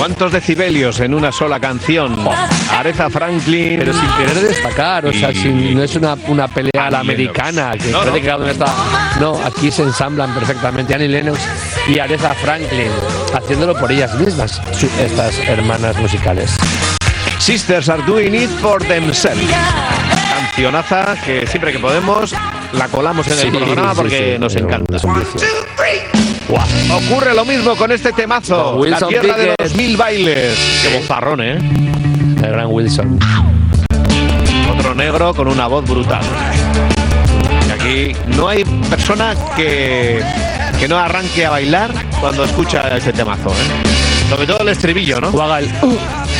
¿Cuántos decibelios en una sola canción? Aretha Franklin. Pero sin querer destacar, o sea, no es una pelea a la americana, que parece que cada uno está. No, aquí se ensamblan perfectamente Annie Lennox y Aretha Franklin, haciéndolo por ellas mismas, estas hermanas musicales. Sisters are doing it for themselves. Cancionaza que siempre que podemos la colamos en el programa porque nos encanta. Ocurre lo mismo con este temazo, La tierra de los mil bailes. Qué bozarrón, ¿eh? El gran Wilson. Otro negro con una voz brutal. Y aquí no hay persona que no arranque a bailar cuando escucha ese temazo, ¿eh? Sobre todo el estribillo, ¿no? O haga el